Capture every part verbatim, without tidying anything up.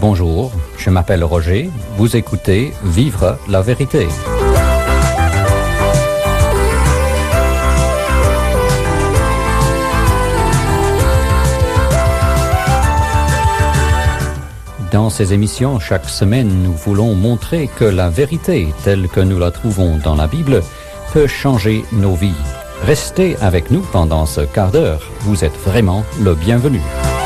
Bonjour, je m'appelle Roger, vous écoutez Vivre la vérité. Dans ces émissions, chaque semaine, nous voulons montrer que la vérité, telle que nous la trouvons dans la Bible, peut changer nos vies. Restez avec nous pendant ce quart d'heure. Vous êtes vraiment le bienvenu.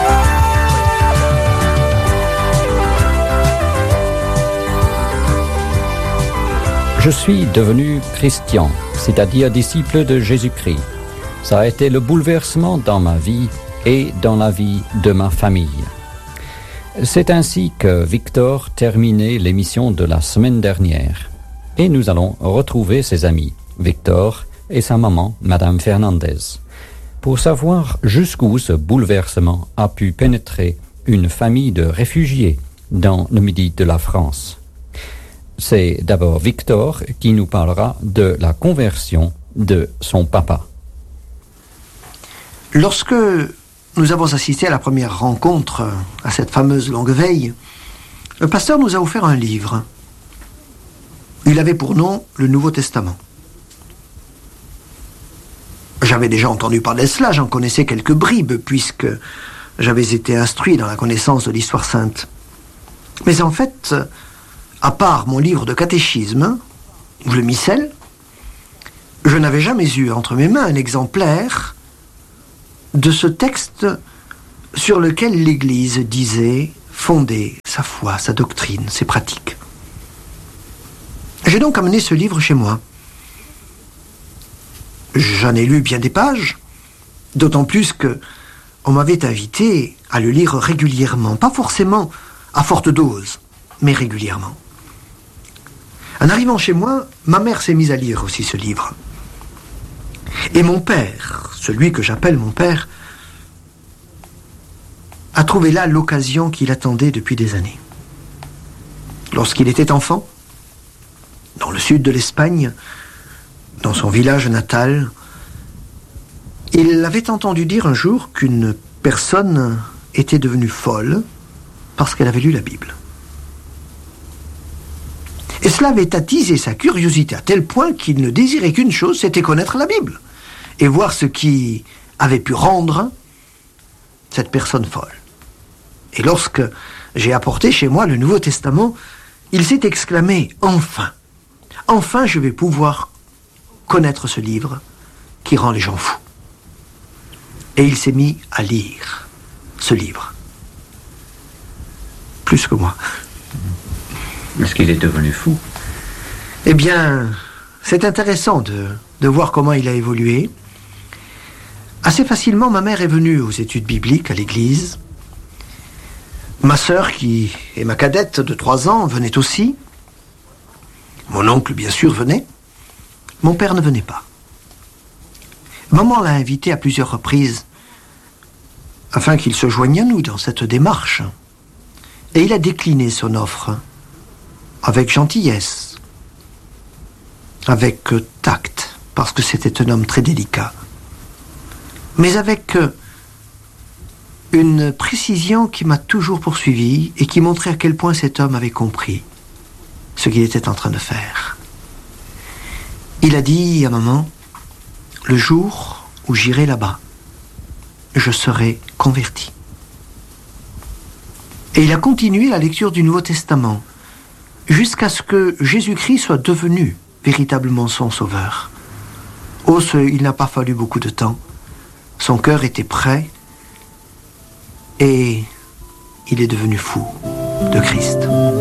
Je suis devenu chrétien, c'est-à-dire disciple de Jésus-Christ. Ça a été le bouleversement dans ma vie et dans la vie de ma famille. C'est ainsi que Victor terminait l'émission de la semaine dernière. Et nous allons retrouver ses amis, Victor et sa maman, Madame Fernandez, pour savoir jusqu'où ce bouleversement a pu pénétrer une famille de réfugiés dans le midi de la France. C'est d'abord Victor qui nous parlera de la conversion de son papa. Lorsque nous avons assisté à la première rencontre, à cette fameuse longue veille, le pasteur nous a offert un livre. Il avait pour nom le Nouveau Testament. J'avais déjà entendu parler de cela, j'en connaissais quelques bribes, puisque j'avais été instruit dans la connaissance de l'histoire sainte. Mais en fait, à part mon livre de catéchisme, ou le missel, je n'avais jamais eu entre mes mains un exemplaire de ce texte sur lequel l'Église disait fonder sa foi, sa doctrine, ses pratiques. J'ai donc amené ce livre chez moi. J'en ai lu bien des pages, d'autant plus que on m'avait invité à le lire régulièrement, pas forcément à forte dose, mais régulièrement. En arrivant chez moi, ma mère s'est mise à lire aussi ce livre. Et mon père, celui que j'appelle mon père, a trouvé là l'occasion qu'il attendait depuis des années. Lorsqu'il était enfant, dans le sud de l'Espagne, dans son village natal, il avait entendu dire un jour qu'une personne était devenue folle parce qu'elle avait lu la Bible. Et cela avait attisé sa curiosité à tel point qu'il ne désirait qu'une chose, c'était connaître la Bible et voir ce qui avait pu rendre cette personne folle. Et lorsque j'ai apporté chez moi le Nouveau Testament, il s'est exclamé « Enfin, enfin je vais pouvoir connaître ce livre qui rend les gens fous. » Et il s'est mis à lire ce livre. Plus que moi. Est-ce qu'il est devenu fou? Eh bien, c'est intéressant de, de voir comment il a évolué. Assez facilement, ma mère est venue aux études bibliques à l'église. Ma sœur, qui est ma cadette de trois ans, venait aussi. Mon oncle, bien sûr, venait. Mon père ne venait pas. Maman l'a invité à plusieurs reprises afin qu'il se joigne à nous dans cette démarche. Et il a décliné son offre avec gentillesse, avec tact, parce que c'était un homme très délicat, mais avec une précision qui m'a toujours poursuivi et qui montrait à quel point cet homme avait compris ce qu'il était en train de faire. Il a dit à maman, « Le jour où j'irai là-bas, je serai converti. » Et il a continué la lecture du Nouveau Testament jusqu'à ce que Jésus-Christ soit devenu véritablement son sauveur. Oh, ce, il n'a pas fallu beaucoup de temps. Son cœur était prêt et il est devenu fou de Christ.